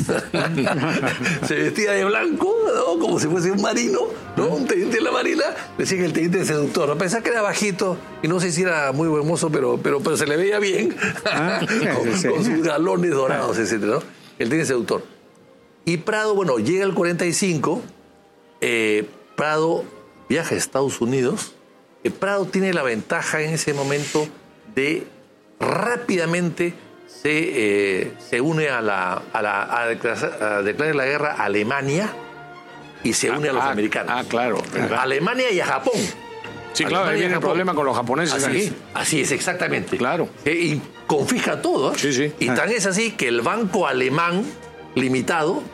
Se vestía de blanco, ¿no? Como si fuese un marino, ¿no? Un teniente de la marina, decían que el teniente seductor. A pesar que era bajito y no sé si era muy buen mozo, pero, pero, pero se le veía bien, Ah, con, sí. con sus galones dorados, etcétera, ¿no? El teniente seductor. Y Prado, bueno, llega el cuarenta y cinco, eh, Prado viaja a Estados Unidos. Eh, Prado tiene la ventaja en ese momento de rápidamente se, eh, se une a, la, a, la, a, declarar, a declarar la guerra a Alemania y se une a los Ah, americanos. Ah, claro. ¿verdad? A Alemania y a Japón. Sí, claro, Alemania ahí y viene el Japón. problema con los japoneses Así aquí. es, así es, exactamente. Claro. Eh, y confisca todo. ¿eh? Sí, sí. Y tan es así que el Banco Alemán Limitado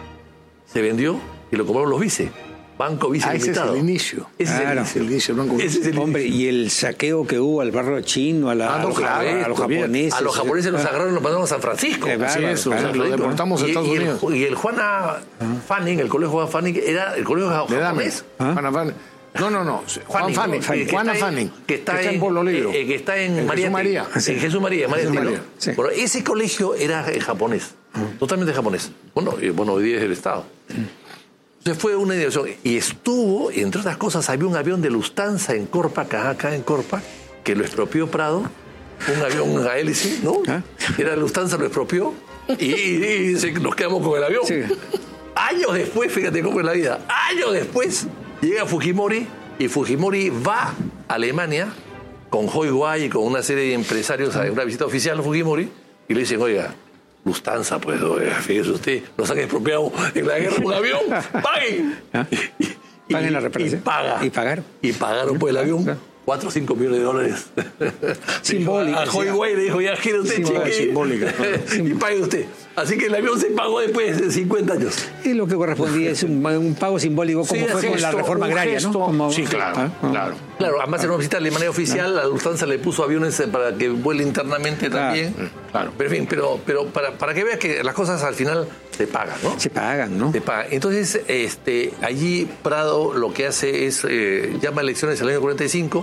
se vendió y lo compraron los vice. Banco Vice Ah, ese es Limitado. el inicio. Ese es el Claro. inicio. El inicio del Banco Ese es el Hombre, inicio. y el saqueo que hubo al barrio chino, a, la- Ah, no, a los, claro, a los bien. japoneses. A los japoneses los agarraron y los mandaron a San Francisco. Eh, Así bárbaro, es, o claro. sea, lo deportamos a Y- Estados y el- Unidos. Y el Juana Fanning, el colegio Juan Fanning, era el colegio De Dame. japonés. Juana Fanning. No, no, no. Juan Fanning. ¿no? Que Juana está en- Fanning. Que está, en Pueblo Ligro. eh, que está en, En María. Jesús María. En Jesús María, María Jesús Telo. María, sí. Bueno, ese colegio era eh, japonés, totalmente japonés. Bueno, y, bueno, hoy día es el Estado. Entonces fue una dirección. Y estuvo, entre otras cosas, había un avión de Lufthansa en Corpa, acá, acá en Corpa, que lo expropió Prado. Un avión a hélice, ¿no? ¿Ah? Era Lufthansa, lo expropió. Y, y- y se- nos quedamos con el avión. Sí. Años después, fíjate cómo es la vida, años después llega Fujimori y Fujimori va a Alemania con Hoi Guay y con una serie de empresarios a una visita oficial a Fujimori y le dicen, oiga, Lufthansa, pues, oiga, fíjese usted, nos han expropiado en la guerra un avión, paguen. ¿Ah? Y, Paguen la y reparación. paga. Y pagaron. Y pagaron por el avión. cuatro o cinco millones de dólares. Simbólico, A Hoi sí. Guay le dijo, ya gira usted, Simbólica, cheque. simbólica. Y pague usted. Así que el avión se pagó después de cincuenta años. Y lo que correspondía es un, un pago simbólico como Sí, fue así con es, la un reforma agraria, gesto. ¿no? Como- Sí, claro, Ah, ah. claro. Claro, además era una visita de manera oficial, la Lufthansa le puso aviones para que vuele internamente Claro, también. claro. Pero en fin, pero, pero para, para que veas que las cosas al final se pagan, ¿no? Se pagan, ¿no? Se pagan. Entonces, este, allí Prado lo que hace es, eh, llama a elecciones el año cuarenta y cinco.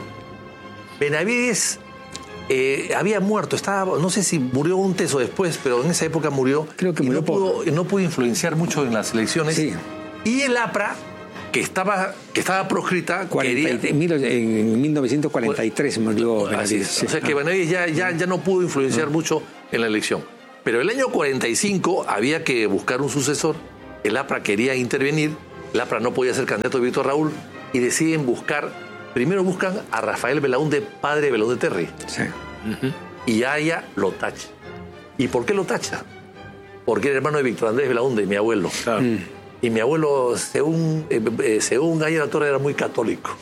Benavides eh, había muerto, estaba, no sé si murió antes o después, pero en esa época murió. Creo que y murió no por- pudo, no pudo influenciar mucho en las elecciones. Sí. Y el APRA, que estaba, que estaba proscrita, cuarenta y- quería... en mil- en mil novecientos cuarenta y tres murió Así Benavides. es. sí. O sea que Benavides ya, ya, ya no pudo influenciar mucho en la elección. Pero el año cuarenta y cinco había que buscar un sucesor. El APRA quería intervenir. El APRA no podía ser candidato de Víctor Raúl. Y deciden buscar, primero buscan a Rafael Belaúnde, padre de Belaúnde Terry. Sí. Y a ella lo tacha. ¿Y por qué lo tacha? Porque era hermano de Víctor Andrés Belaúnde, mi abuelo. Mm. Y mi abuelo, según, eh, eh, según Gaya La Torre, era muy católico.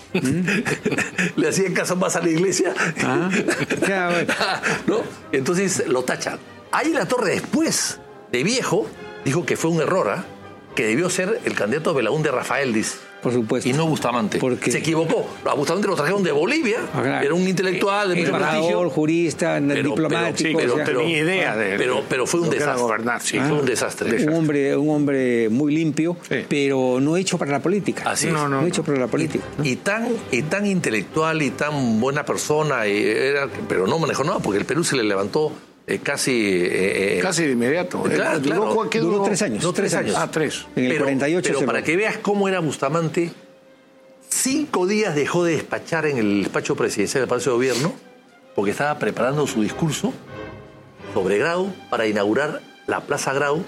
Le hacían caso más a la iglesia. Ah, ya, bueno. ¿No? Entonces lo tachan. Ahí La Torre, después de viejo, dijo que fue un error, ¿ah? Que debió ser el candidato Belaúnde Rafael, dice. Por supuesto. Y no Bustamante. ¿Por qué? Se equivocó. A Bustamante lo trajeron de Bolivia. Ah, claro. Era un intelectual de mucho Embajador, prestigio. jurista, Pero- diplomático. Sí, pero- o sea, pero, tenía idea de, pero- pero fue un lo que era desastre. gobernar, sí. Fue un desastre. un hombre, un hombre muy limpio, Sí. pero no hecho para la política. Así es. No, No, no, hecho para la política. ¿no? Y tan, y tan intelectual y tan buena persona, y era, pero no manejó nada, porque el Perú se le levantó eh, casi... eh, eh, Casi de inmediato. Claro, Eh, duró, claro. ¿qué Duró tres años. No, tres años. Ah, tres. En el pero, cuarenta y ocho pero se para lo- que veas cómo era Bustamante, cinco días dejó de despachar en el despacho presidencial del Palacio de Gobierno porque estaba preparando su discurso sobre grado para inaugurar la Plaza Grau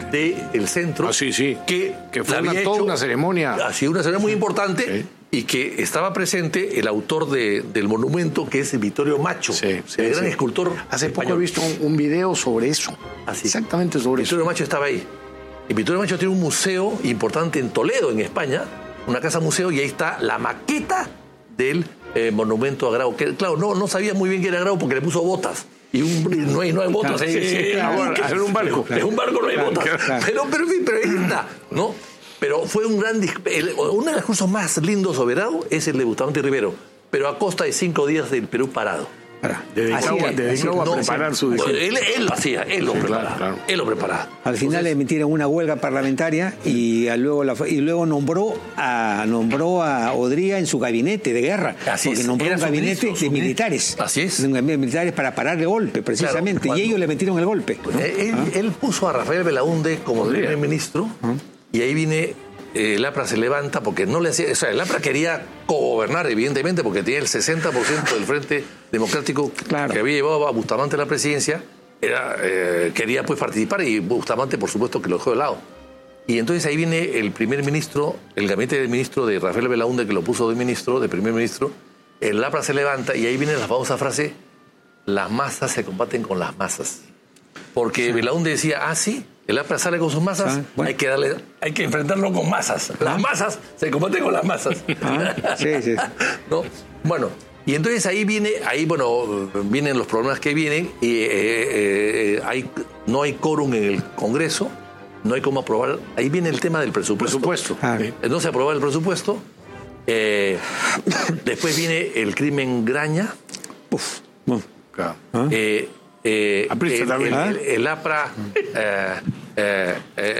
del centro. Ah, sí, sí. Que, que fue una, una, toda una ceremonia. Ha sido una ceremonia muy importante. Sí. Y que estaba presente el autor de, del monumento, que es Vittorio Macho, sí, sí, el gran sí. escultor Hace español. poco he visto un, un video sobre eso. Así. Exactamente sobre Vittorio eso. Macho estaba ahí. Y Vittorio Macho tiene un museo importante en Toledo, en España, una casa museo, y ahí está la maqueta del eh, monumento a Grau. Que, claro, no, no sabía muy bien que era Grau porque le puso botas. Y, un, y no hay, no hay botas. Sí, sí, sí, claro, es un barco. Es un barco, no hay Claro, botas. claro. Pero, pero, en fin, pero ahí está, ¿no? Pero fue un gran... El, uno de los cursos más lindos sobre Grau es el de Bustamante Rivero, pero a costa de cinco días del Perú parado. Dedicado, Así es, dedicado así a es. preparar su Bueno, discurso. él, él lo hacía, él lo Sí, preparaba. claro, claro. Él lo preparaba. Al final Entonces, le emitieron una huelga parlamentaria y a luego la, y luego nombró a nombró a Odría en su gabinete de guerra. Así porque es, nombró era un su gabinete ministro, su de ministro. militares. Así es. Un gabinete de militares para pararle golpe, precisamente. Claro, y ellos le metieron el golpe. ¿no? Él, ¿Ah? él puso a Rafael Belaúnde como Odría. primer ministro y ahí viene eh, el APRA se levanta porque no le hacía... O sea, el APRA quería cogobernar, evidentemente, porque tenía el sesenta por ciento del Frente Democrático Claro. que había llevado a Bustamante a la presidencia. Era, eh, quería pues participar y Bustamante, por supuesto, que lo dejó de lado. Y entonces ahí viene el primer ministro, el gabinete del ministro de Rafael Belaúnde, que lo puso de ministro, de primer ministro. El APRA se levanta y ahí viene la famosa frase: las masas se combaten con las masas. Porque sí. Belaúnde decía, ah, sí, el APRA sale con sus masas, ah, bueno. hay que darle, hay que enfrentarlo con masas. Las ah. masas se combaten con las masas. Ah, sí, sí. ¿No? Bueno, y entonces ahí viene, ahí bueno, vienen los problemas que vienen, y eh, eh, hay, no hay quórum en el Congreso, no hay cómo aprobar, ahí viene el tema del presupuesto. Presupuesto. Ah, no se aprobó el presupuesto, eh, después viene el crimen Graña. Uf, bueno. Claro. ¿Ah? Eh, Eh, el, el, el, el APRA eh, eh,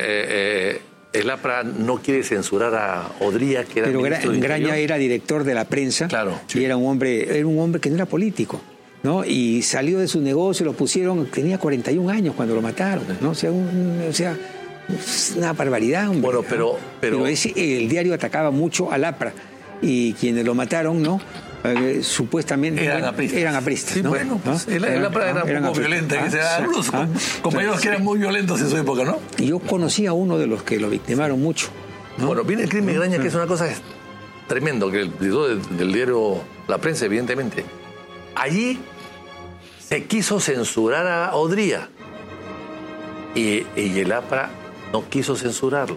eh, el APRA no quiere censurar a Odría, que era pero ministro de Graña Interior. era director de la prensa, claro, y sí. era un hombre era un hombre que no era político, ¿no? Y salió de su negocio, lo pusieron, tenía cuarenta y un años cuando lo mataron, ¿no? O sea, un, o sea una barbaridad, hombre. Bueno, pero pero, pero ese, el diario atacaba mucho al APRA y quienes lo mataron, ¿no? Eh, supuestamente eran bueno, apristas. eran apristas, sí, ¿no? bueno, pues, ¿no? el, el APRA era un poco violenta, ah, que se sí, los ah, compañeros sí. que eran muy violentos en su época, ¿no? Y yo conocí a uno de los que lo victimaron mucho, ¿no? Bueno, viene el crimen Graña, que es una cosa tremendo, que el director del, del diario La Prensa, evidentemente. Allí se quiso censurar a Odría y, y el APRA no quiso censurarlo,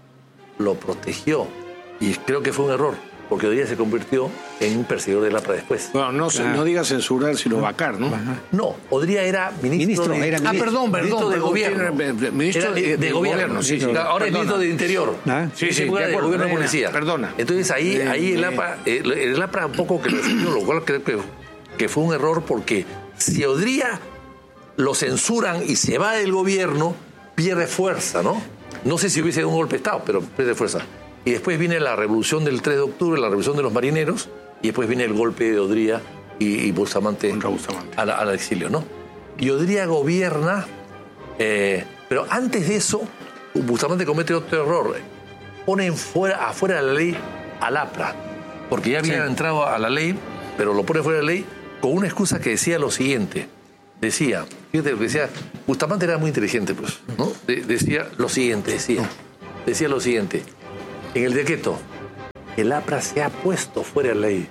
lo protegió, y creo que fue un error, porque Odría se convirtió en un perseguidor del APRA después. Bueno, no, claro. no diga censurar, sino vacar, ¿no? Ajá. No, Odría era ministro, Ministro, de... era Ah, ministro. perdón, perdón, Ministro de perdón, gobierno. tiene- ministro Era de, de- de de gobierno, gobierno, sí, sí. Ahora es Perdona. ministro de Interior. Ah, sí, Ese sí, fue de de acuerdo, gobierno de perdona, policía. perdona. Entonces ahí, Eh, ahí el eh. APRA, el, el APRA un poco que lo defendió, lo cual creo que, que fue un error, porque si Odría lo censuran y se va del gobierno, pierde fuerza, ¿no? No sé si hubiese dado un golpe de Estado, pero pierde fuerza. Y después viene la revolución del tres de octubre, la revolución de los marineros, y después viene el golpe de Odría y, y Bustamante, Contra Bustamante. Al, al exilio, ¿no? Y Odría gobierna, eh, pero antes de eso, Bustamante comete otro error. Ponen fuera, afuera de la ley al APRA, porque ya había Sí. entrado a la ley, pero lo pone fuera de la ley con una excusa que decía lo siguiente. Decía, fíjate lo que decía, Bustamante era muy inteligente, pues, ¿no? De- decía lo siguiente, decía, decía lo siguiente, en el decreto, el APRA se ha puesto fuera de la ley.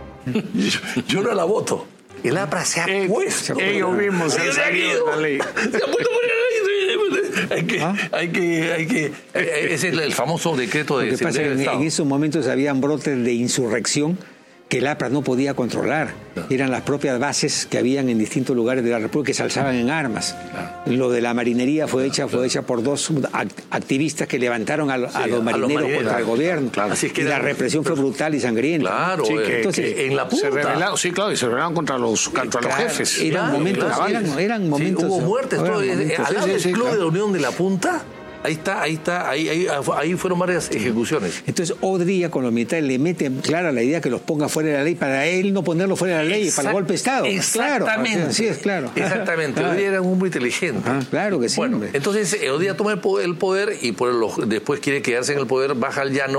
yo, yo no la voto. El APRA se ha Eh, puesto. fuera de ellos la ley. mismos se han Ellos salido de la ley. Se ha puesto fuera de la ley. Hay que, ¿Ah? hay que, hay que. eh, Ese es el famoso decreto de Lo que pasa es seguridad que del en, Estado. en esos momentos habían brotes de insurrección que el APRA no podía controlar. Claro. Eran las propias bases que habían en distintos lugares de la República que se alzaban en armas. Claro. Lo de la marinería fue hecha fue hecha por dos act- activistas que levantaron a, lo- a Sí, los a los marineros marineros, contra el claro, gobierno. claro. Así es que y la era- represión fue brutal y sangrienta. Claro, Sí, eh, que, entonces, que en la punta. se rebelaron, sí, claro, y se rebelaron contra los, contra los Claro, jefes. eran Claro, momentos, claro. eran, eran Sí, momentos. hubo muertes, eran todo. eh, momentos. Al lado Sí, del sí, Club claro. de la Unión de la Punta, ahí está, ahí está, ahí, ahí, ahí fueron varias ejecuciones. Entonces, Odría con los militares le mete clara la idea que los ponga fuera de la ley para él no ponerlo fuera de la ley, para el golpe de Estado. Exactamente. Claro, sí, es claro. Exactamente. Ah, Odría era un hombre inteligente. ah, claro que sí. Bueno, hombre. entonces eh, Odría toma el poder, el poder y por lo- después quiere quedarse en el poder, baja al llano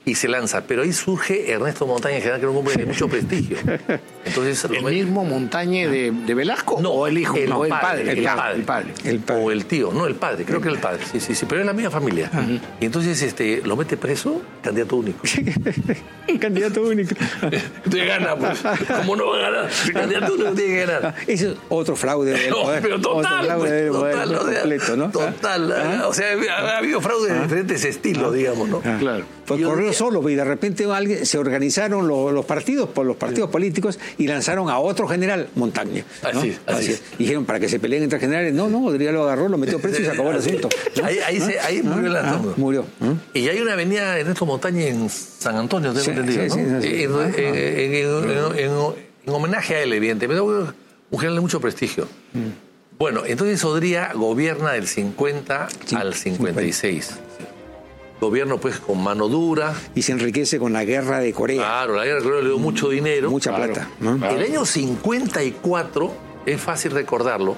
y se lanza. Pero ahí surge Ernesto Montañez, que era un hombre de mucho prestigio. Entonces, ¿El mismo Montañez de, de Velasco? No, ¿O el hijo? El, no, el padre, padre. El padre. El padre. El padre. O el tío, no, el padre, creo que era el padre. Sí, sí, sí, pero es la misma familia. Uh-huh. Y entonces este, lo mete preso, candidato único. Candidato único. Usted gana, pues. ¿Cómo no va a ganar? Candidato único tiene que ganar. Ese es otro fraude del No, poder. pero total, otro fraude pues, del poder total, o sea, completo, ¿no? Total. ¿Ah? O sea, ha, ha habido fraude de ¿Ah? diferentes estilos, ¿Ah? digamos, ¿no? Ah. Claro. Pues Yo corrió diría- solo y de repente alguien, se organizaron los, los partidos por los partidos políticos y lanzaron a otro general, Montañez. ¿no? Así, así es. Dijeron para que se peleen entre generales. No, no, Odría lo agarró, lo metió preso y se acabó el asunto. ¿no? Ahí, ahí, se, ahí murió el Ah, asunto. murió. ¿Mm? Y hay una avenida Ernesto Montañez en San Antonio, tengo Sí, entendido, sí, ¿no? sí, sí, sí. En, Ah, en- en- en- en- en homenaje a él, evidentemente. Un general de mucho prestigio. Bueno, entonces Odría gobierna del cincuenta Sí, al cincuenta y seis. Gobierno pues con mano dura. Y se enriquece con la guerra de Corea. Claro, la guerra de Corea le dio mucho dinero. Mucha Claro. plata. ¿no? El año cincuenta y cuatro, es fácil recordarlo,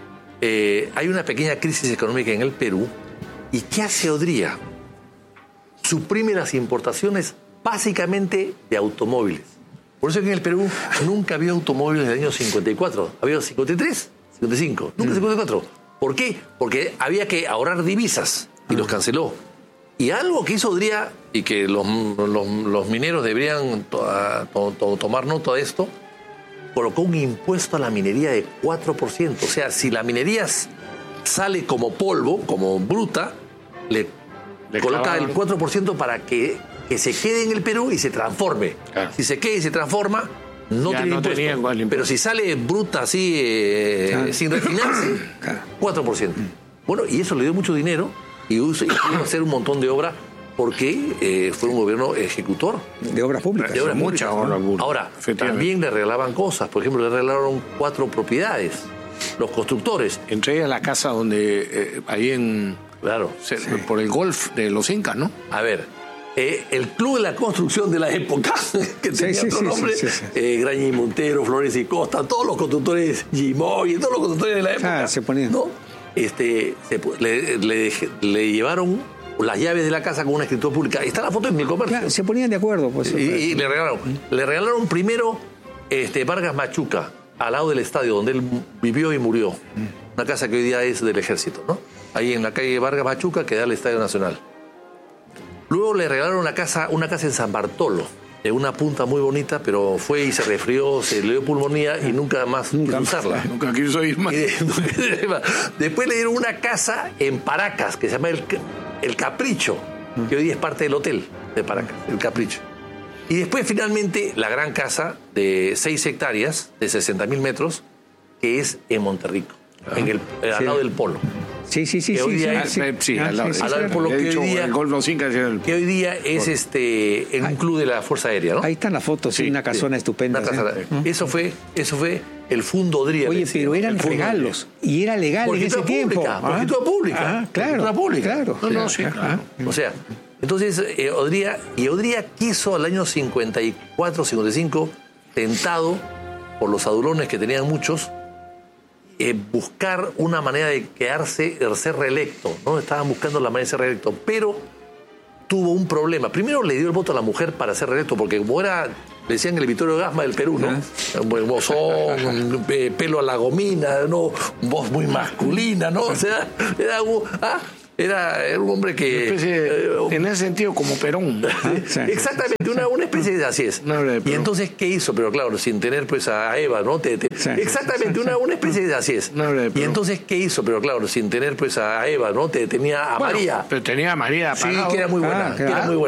eh, hay una pequeña crisis económica en el Perú. ¿Y qué hace Odría? Suprime las importaciones básicamente de automóviles. Por eso es que en el Perú nunca había automóviles del año cincuenta y cuatro. Había cincuenta y tres, cincuenta y cinco, nunca cincuenta y cuatro. ¿Por qué? Porque había que ahorrar divisas y los canceló. Y algo que hizo Odría, y que los, los, los mineros deberían to, to, to, tomar nota de esto, colocó un impuesto a la minería de cuatro por ciento. O sea, si la minería sale como polvo, como bruta, le, Le coloca clavaron. el cuatro por ciento para que, que se quede en el Perú y se transforme. Claro. Si se queda y se transforma, no Ya tiene no impuesto. tenía igual impuesto. Pero si sale bruta así, eh, Claro. sin refinarse, Claro. cuatro por ciento. Bueno, y eso le dio mucho dinero y uso- y pudo hacer un montón de obra porque eh, fue un gobierno ejecutor. De obras públicas. De obras Mucha públicas, obra ¿no? pública, Ahora, efectivamente. también le regalaban cosas. Por ejemplo, le regalaron cuatro propiedades. Los constructores. Entre ellas la casa donde, eh, ahí en, Claro. se- por el golf de los Incas, ¿no? A ver, eh, el Club de la Construcción de la época, que Sí, tenía sí, otro sí, nombre, sí, sí, sí. eh, Graña y Montero, Flores y Costa, todos los constructores, Gimoy, todos los constructores de la época. Ah, se ponían. ¿no? Este, se pu- le, le- le llevaron las llaves de la casa con una escritura pública. Está la foto en mi comercio. Claro, se ponían de acuerdo. Pues, Y, y le regalaron. Le regalaron primero este, Vargas Machuca, al lado del estadio donde él vivió y murió. Una casa que hoy día es del ejército, ¿no? Ahí en la calle Vargas Machuca, que da al Estadio Nacional. Luego le regalaron una casa, una casa en San Bartolo, de una punta muy bonita, pero fue y se resfrió, se le dio pulmonía y nunca más quiso usarla. Nunca quiso ir más. Y de- después le dieron una casa en Paracas, que se llama el, el Capricho, que hoy día es parte del hotel de Paracas, el Capricho. Y después finalmente la gran casa de seis hectáreas, de sesenta mil metros, que es en Monterrico, en el, eh, al Sí. lado del polo. Sí, sí, sí. que sí, hoy día sí, es- sí. Sí, Ah, al lado, sí, sí, al lado del sí. polo. De que hecho, hoy día- el golf de los Incas era el... Que hoy día es este en un club de la Fuerza Aérea, ¿no? Ahí están las fotos, sí, una casona estupenda. Una casa- ¿sí? eso fue, eso fue el Fundo Odría. Oye, le decía, pero eran el Fundo regalos y era legal Por en ese escritura tiempo. pública, por Ah, escritura pública. ah, Por claro, escritura pública. claro. No, no, sí, Ah, claro. O sea, entonces eh, Odría, y Odría quiso al año cincuenta y cuatro, cincuenta y cinco, tentado por los adulones que tenían muchos, eh, buscar una manera de quedarse, de ser reelecto, ¿no? Estaban buscando la manera de ser reelecto, pero tuvo un problema. Primero le dio el voto a la mujer para ser reelecto, porque como era, le decían el Vittorio Gasma del Perú, ¿no? Un buen vozón, eh, pelo a la gomina, ¿no? Voz muy masculina, ¿no? O sea, era un, ah, era, era un hombre que... Especie de- eh, en ese sentido, como Perón. Sí. Exactamente, una, una especie de así es. Una obra de Y Perón. entonces, ¿qué hizo? Pero claro, sin tener pues a Eva, ¿no? Te- te- Sí. Exactamente, una, una especie de así es. Una obra de Y Perón. entonces, ¿qué hizo? Pero claro, sin tener pues a Eva, ¿no? Te, tenía a Bueno, María. pero tenía a María Sí, apagado. que era muy buena, Ah, que era claro. muy buena.